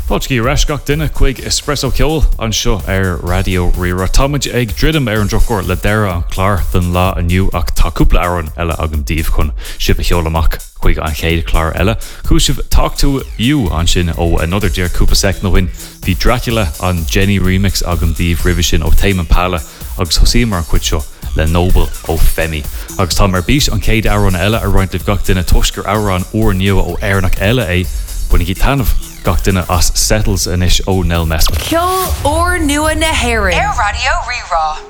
Potski reis gach duine chuig espresso ceol an seo radio rira. Táid ag ddridum an drocóir le deire an chlár den lá aniu ach tá cúpla áran eile agam díomh chun sibh cheol amach chuig an chéad chlár eile. Chúisibh Talk to You an sin ó another dear cúpa sec nó win. Bhí Dracula an Jenny remix agam díomh ribh sin ó Tame Impala agus thosaí mar chuid seo le Noble ó Femi. Agus tá mar bís an céad áran eile a rointlih gach duine toscar áran uair nua ó airnach eile é bunig í tanmh gach duine as settles inis ó Nell Messman. Ceol uair nua na haireann. Air Radio Rerá.